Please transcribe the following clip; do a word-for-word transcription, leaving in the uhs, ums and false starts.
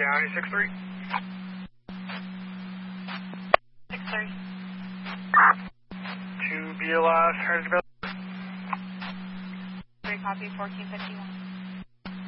County, six three. six three. two B L S, heard about. three copy, fourteen fifty-one.